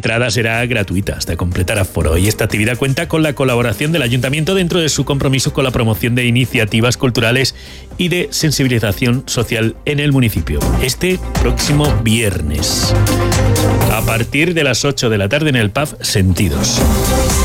entrada será gratuita hasta completar aforo y esta actividad cuenta con la colaboración del Ayuntamiento dentro de su compromiso con la promoción de iniciativas culturales y de sensibilización social en el municipio. Este próximo viernes, a partir de las 8 de la tarde en el pub Sentidos.